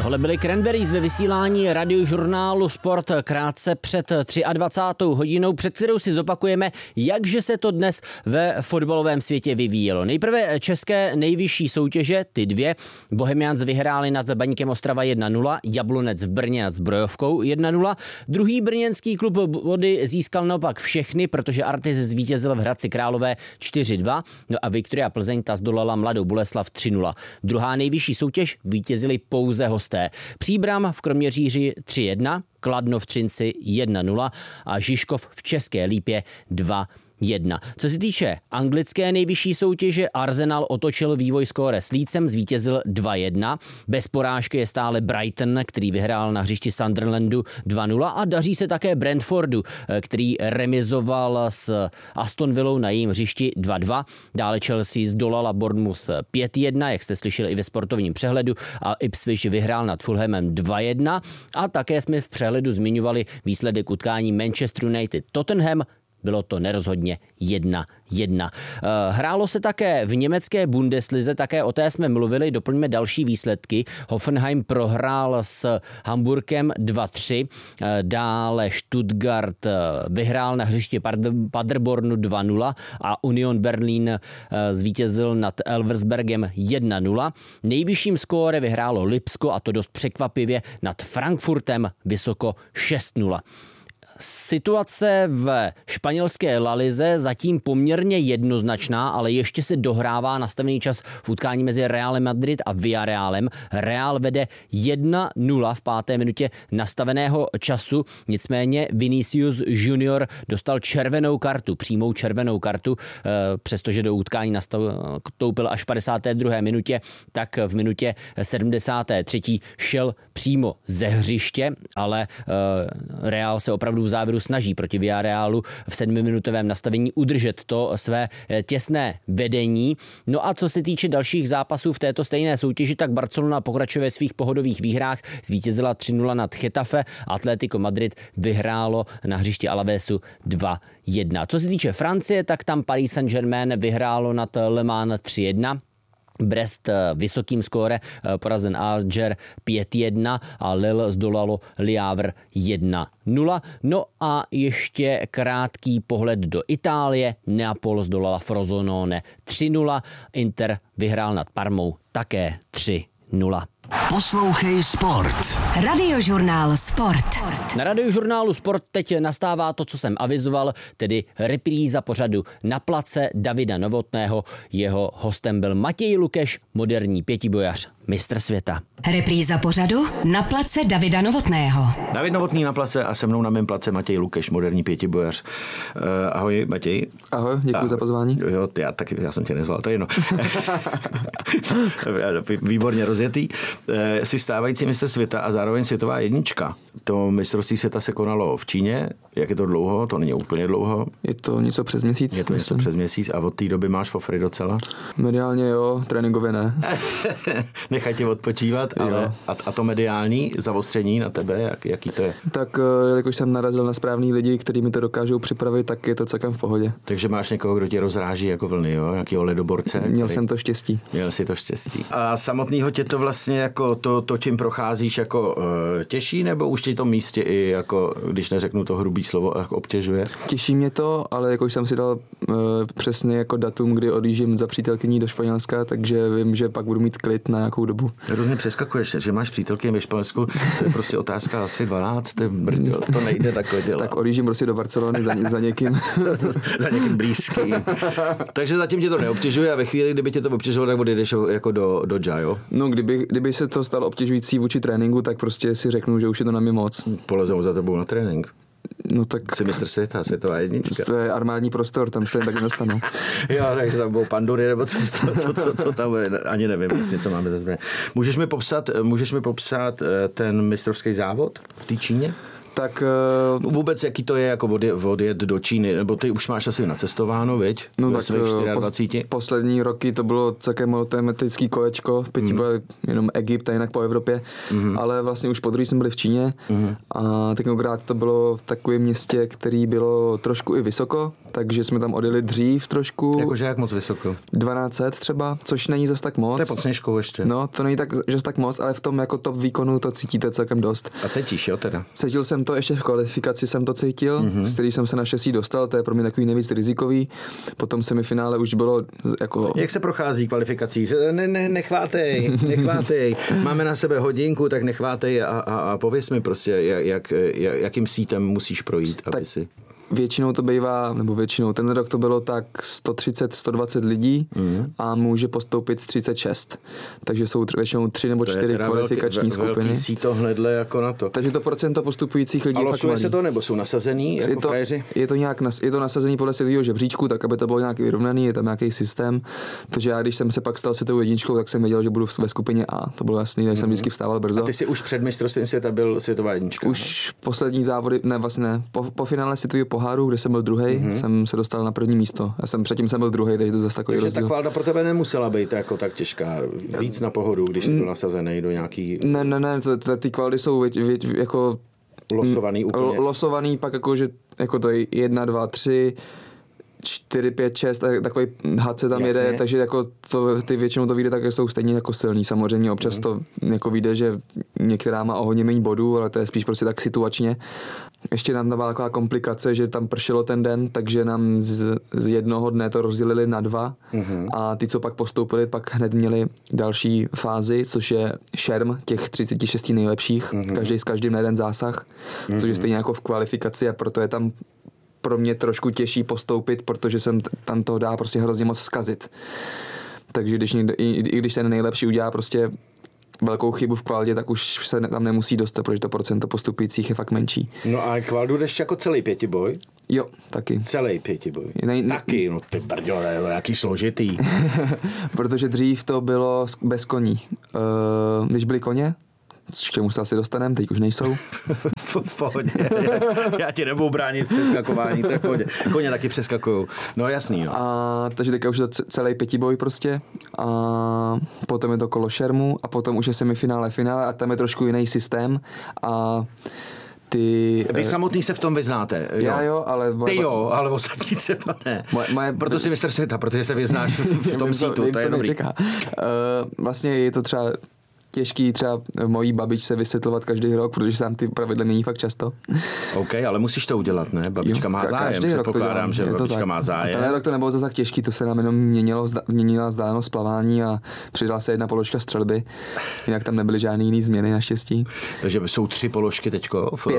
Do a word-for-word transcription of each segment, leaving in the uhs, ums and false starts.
Tohle byly Cranberries ve vysílání radiožurnálu Sport krátce před dvacátou třetí hodinou, před kterou si zopakujeme, jakže se to dnes ve fotbalovém světě vyvíjelo. Nejprve české nejvyšší soutěže, ty dvě. Bohemians vyhráli nad Baníkem Ostrava jedna nula, Jablonec v Brně nad Zbrojovkou jedna nula. Druhý brněnský klub body získal naopak všechny, protože Artis zvítězil v Hradci Králové čtyři dva, no a Viktoria Plzeň ta zdolala Mladou Boleslav tři nula. Druhá nejvyšší soutěž vítězili pouze hosté. Příbram v Kroměříži tři jedna, Kladno v Třinci jedna nula a Žižkov v České Lípě dva jedna. Co se týče anglické nejvyšší soutěže, Arsenal otočil vývoj skóre s Leedsem, zvítězil dva jedna. Bez porážky je stále Brighton, který vyhrál na hřišti Sunderlandu dva nula a daří se také Brentfordu, který remizoval s Aston Villou na jejím hřišti dva dva. Dále Chelsea zdolala Bournemouth pět jedna, jak jste slyšeli i ve sportovním přehledu, a Ipswich vyhrál nad Fulhamem dva jedna a také jsme v přehledu zmiňovali výsledek utkání Manchester United Tottenham. Bylo to nerozhodně jedna jedna. Hrálo se také v německé Bundeslize, také o té jsme mluvili, doplňme další výsledky. Hoffenheim prohrál s Hamburkem dva tři, dále Stuttgart vyhrál na hřišti Paderbornu dva nula a Union Berlin zvítězil nad Elversbergem jedna nula. Nejvyšším skóre vyhrálo Lipsko, a to dost překvapivě, nad Frankfurtem vysoko šest nula. Situace v španělské La Lize zatím poměrně jednoznačná, ale ještě se dohrává nastavený čas v utkání mezi Realem Madrid a Villarrealem. Real vede jedna nula v páté minutě nastaveného času, nicméně Vinicius Junior dostal červenou kartu, přímou červenou kartu, přestože do utkání nastoupil až v padesáté druhé minutě, tak v minutě sedmdesáté třetí šel přímo ze hřiště, ale Real se opravdu v závěru snaží proti Villarrealu v sedmiminutovém nastavení udržet to své těsné vedení. No a co se týče dalších zápasů v této stejné soutěži, tak Barcelona pokračuje ve svých pohodových výhrách, zvítězila tři nula nad Getafe, Atletico Madrid vyhrálo na hřišti Alavesu dva jedna. Co se týče Francie, tak tam Paris Saint-Germain vyhrálo nad Le Mans tři jedna. Brest vysokým skóre porazen Alger pět jedna a Lille zdolalo Le Havre jedna nula. No a ještě krátký pohled do Itálie. Neapol zdolala Frosinone tři nula, Inter vyhrál nad Parmou také tři nula. Poslouchej Sport. Radiožurnál Sport. Na radiožurnálu Sport teď nastává to, co jsem avizoval, tedy repríza pořadu Na place Davida Novotného. Jeho hostem byl Matěj Lukeš, moderní pětibojař, mistr světa. Repríza pořadu Na place Davida Novotného. David Novotný na place a se mnou na mém place Matěj Lukeš, moderní pětibojař. Uh, ahoj, Matěj. Ahoj, děkuji ahoj. za pozvání. Jo, já, tak, já jsem tě nezval, to je jedno. Výborně rozjetý. Jsi stávající mistr světa a zároveň světová jednička. To mistrovství světa se konalo v Číně. Jak je to dlouho? To není úplně dlouho. Je to něco přes měsíc. Je to myslím. něco přes měsíc a od té doby máš fofry docela? Mediálně jo, tréninkově ne. Nechaj tě odpočívat, ale a, a to mediální zaostření na tebe, jak, jaký to je? Tak jelikož jsem narazil na správný lidi, kteří mi to dokážou připravit, tak je to celkem v pohodě. Takže máš někoho, kdo tě rozráží jako vlny, jo? Jakýho ledoborce? Měl který... jsem to štěstí. Měl si to štěstí. A samotného tě to vlastně jako to, to čím procházíš, jako uh, těší, nebo už tě to místě i jako, když neřeknu to hrubý slovo, jako obtěžuje? Těší mě to, ale jakož jsem si dal uh, přesně jako datum, kdy odjíždím za přítelkyní do Španělska, takže vím, že pak budu mít klid na nějakou dobu. Hrozně přeskakuješ, že máš přítelkyni ve Španělsku, to je prostě otázka asi dvanáct, brďo, to nejde takhle dělat. Tak odjíždím prostě do Barcelony za, za někým. za někým blízkým. Takže zatím tě to neobtěžuje a ve chvíli, kdyby tě to obtěžovalo, tak odjedeš jako do, do dža, jo? No, kdyby, kdyby se to stalo obtěžující vůči tréninku, tak prostě si řeknu, že už je to na mě moc. Polezou za tebou na trénink. No tak... Jsi mistr světa, světová jednička. To je armádní prostor, tam se tak nedostanu. Jo, takže tam budou pandury, nebo co, co, co, co tam bude, ani nevím, vlastně, co máme za zbraně. Můžeš mi popsat, můžeš mi popsat ten mistrovský závod v té Číně? Tak uh, vůbec jaký to je jako odjet, odjet do Číny, nebo ty už máš asi nacestováno, viď? No ve tak svých dvaceti čtyři. Pos, poslední roky to bylo celkem monotematický kolečko, v pěti mm. byl jenom Egypt a jinak po Evropě, mm. ale vlastně už po druhý jsme byli v Číně mm. a tentokrát to bylo v takovém městě, který bylo trošku i vysoko, takže jsme tam odjeli dřív trošku. Jakože jak moc vysoko? dvanáct set třeba, což není zas tak moc. To je pod Sněžkou ještě. No, to není tak, že tak moc, ale v tom jako top výkonu to cítíte celkem dost. A cítíš, jo teda? Cítil jsem to ještě v kvalifikaci, jsem to cítil, mm-hmm. z který jsem se naštěstí dostal, to je pro mě takový nejvíc rizikový. Potom semifinále už bylo jako... Jak se prochází kvalifikací? Ne, ne, nechvátej, nechvátej. Máme na sebe hodinku, tak nechvátej a, a, a pověz mi prostě, jak, jak, jakým sítem musíš projít, aby tak si... Většinou to bývá, nebo většinou, ten rok to bylo tak sto třicet až sto dvacet lidí mm. a může postoupit třicet šest. Takže jsou většinou tři nebo čtyři kvalifikační velký, skupiny. Velký sí tohledle jako na to. Takže to procento postupujících lidí a fakt losuje malý. se to, nebo jsou nasazený jako je to, frajeři? Je to nějak nas, je to nasazený podle světového žebříčku, tak aby to bylo nějaký vyrovnaný, je tam nějaký systém. Takže já, když jsem se pak stal světovou jedničkou, tak jsem věděl, že budu ve skupině A. To bylo jasný, takže mm. jsem vždycky vstával brzo. A ty jsi už před mistrovstvím světa byl světová jednička? Už ne? Poslední závody, ne vlastně ne. Po, po finále světového poháru, kde jsem byl druhý, mm-hmm. jsem se dostal na první místo. Já jsem předtím jsem byl druhý, takže to zase takový takže rozdíl. ta kvalda pro tebe nemusela být jako tak těžká, víc na pohodu, když jsi byl nasazený do nějaký... Ne, ne, ne, to, to, ty kvaldy jsou vě, vě, jako... Losovaný úplně. Losovaný, pak jako, že jako to je jedna, dva, tři, čtyři, pět, šest, takový had se tam Jasně. jede, takže jako to, ty většinou to vyjde tak, že jsou stejně jako silný. Samozřejmě občas mm. to jako vyjde, že některá má o hodně méně bodů, ale to je spíš prostě tak situačně. Ještě nám tam byla taková komplikace, že tam pršelo ten den, takže nám z, z jednoho dne to rozdělili na dva mm-hmm. a ty, co pak postoupili, pak hned měli další fázi, což je šerm těch třicet šest nejlepších, mm-hmm. každý s každým na jeden zásah, mm-hmm. což je stejně jako v kvalifikaci a proto je tam pro mě trošku těžší postoupit, protože jsem tam toho dá prostě hrozně moc zkazit. Takže když někdo, i, i když ten nejlepší udělá prostě velkou chybu v kvaldě, tak už se tam nemusí dostat, protože to procento postupujících je fakt menší. No a kvaldu jdeš jako celý pětiboj? Jo, taky. Celý pětiboj? Nej, ne... Taky, no ty brďo, jaký složitý. Protože dřív to bylo bez koní. Uh, když byly koně, k čemu se asi dostaneme, teď už nejsou. V pohodě, já, já ti nebudu bránit v přeskakování, to je v pohodě. Koně taky přeskakujou, no jasný. No. A, takže teďka už je to celý pětiboj prostě a potom je to kolo šermu a potom už je semifinále, finále a tam je trošku jiný systém a ty... Vy samotný se v tom vyznáte. Jo. Já jo, ale... Ty jo, ale ostatní třeba ne. Moje, moje... Proto si mistr světa, protože se vyznáš v tom sítu, to, to je dobrý. Uh, vlastně je to třeba těžký třeba mojí babičce vysvětlovat každý rok, protože se tam ty pravidla mění fakt často. OK, ale musíš to udělat, ne? Babička jo, má zájem, předpokládám, že babička má zájem. A ten rok to nebylo zase tak těžký, to se nám jenom měnilo, měnila vzdálenost plavání a přidala se jedna položka střelby, jinak tam nebyly žádný jiný změny naštěstí. Takže jsou tři položky teďko? V... Pět.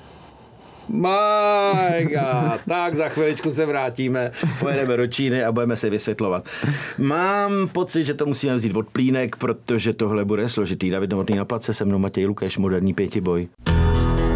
My God. Tak za chviličku se vrátíme, pojedeme do Číny a budeme se vysvětlovat. Mám pocit, že to musíme vzít od plínek, protože tohle bude složitý. David Novotný na place, se mnou Matěj Lukeš, moderní pětiboj.